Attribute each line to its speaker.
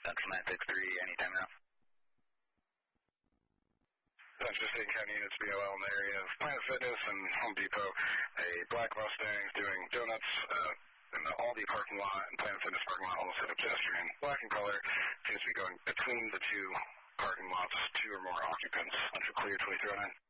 Speaker 1: Central 963, anytime now.
Speaker 2: Central State County units BOL in the area of Planet Fitness and Home Depot. A black Mustang doing donuts in the Aldi parking lot and Planet Fitness parking lot, almost hit a pedestrian. Black in color, seems to be going between the two parking lots, 2 or more occupants. Central clear, 2309.